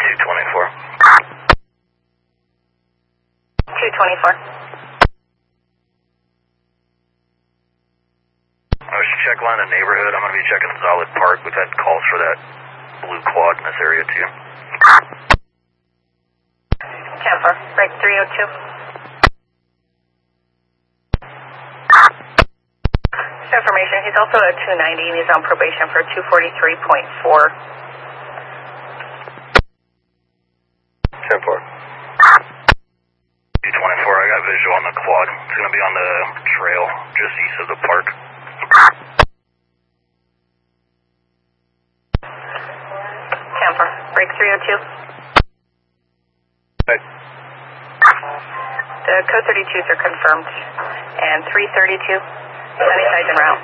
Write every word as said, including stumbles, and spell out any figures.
two twenty-four. two twenty-four. I was check line the neighborhood. I'm going to be checking Solid Park. We've had calls for that blue quad in this area too. Tampa, break three oh two. Information, he's also at two ninety and he's on probation for two forty-three point four. ten four. two twenty-four, I got visual on the quad. It's going to be on the trail just east of the park. Tampa, break three oh two. Hey. The code thirty-twos are confirmed, and three thirty-two, Sunnyside's en route.